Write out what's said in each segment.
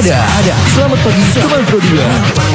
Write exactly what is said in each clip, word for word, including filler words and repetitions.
Ada, ada. Selamat pagi teman Pro dua.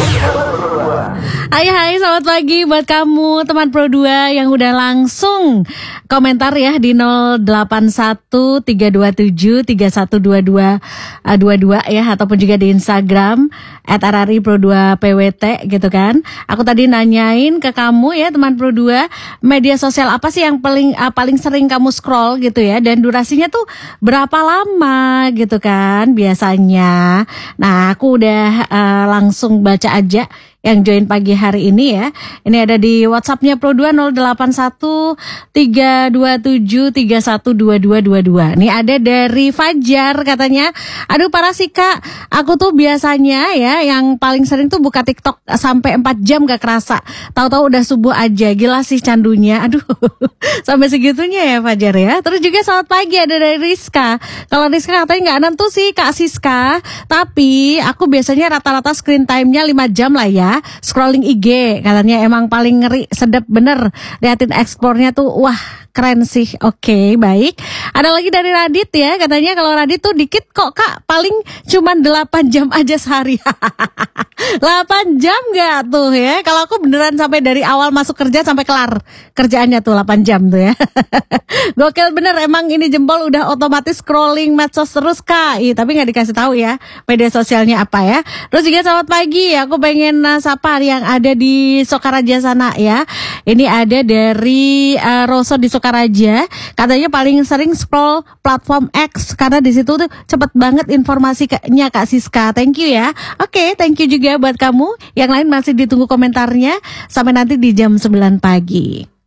Hai hai, selamat pagi buat kamu teman Pro dua yang udah langsung komentar ya di nol delapan satu tiga dua tujuh tiga satu dua dua dua dua ya, ataupun juga di Instagram et r r i pro dua p w t gitu kan. Aku tadi nanyain ke kamu ya teman Pro dua, media sosial apa sih yang paling uh, paling sering kamu scroll gitu ya, dan durasinya tuh berapa lama gitu kan biasanya. Nah, aku udah uh, langsung baca aja yang join pagi hari ini ya. Ini ada di WhatsApp-nya Pro dua nol delapan satu tiga dua tujuh tiga satu dua dua dua dua. Ini ada dari Fajar katanya, aduh parah sih kak, aku tuh biasanya ya yang paling sering tuh buka TikTok sampai empat jam gak kerasa. Tahu-tahu udah subuh aja, gila sih candunya. Aduh, sampai segitunya ya Fajar ya. Terus juga selamat pagi ada dari Rizka. Kalau Rizka katanya gak nentu sih Kak Siska, tapi aku biasanya rata-rata screen time-nya lima jam lah ya. Scrolling I G katanya emang paling ngeri, sedap bener. Liatin explore-nya tuh, wah keren sih. Oke, okay, baik. Ada lagi dari Radit ya, katanya kalau Radit tuh dikit kok kak, paling cuman delapan jam aja sehari. delapan jam gak tuh ya? Kalau aku beneran sampai dari awal masuk kerja sampai kelar kerjaannya tuh delapan jam tuh ya. Gokil bener, emang ini jempol udah otomatis scrolling medsos terus kak. Ih, tapi gak dikasih tahu ya media sosialnya apa ya. Terus juga selamat pagi, aku pengen uh, sapa yang ada di Sokaraja sana ya. Ini ada dari uh, Roso di Sokaraja, katanya paling sering scroll platform X karena di situ tuh cepet banget informasinya Kak Siska. Thank you ya. Oke, okay, thank you juga buat kamu. Yang lain masih ditunggu komentarnya sampai nanti di jam sembilan pagi.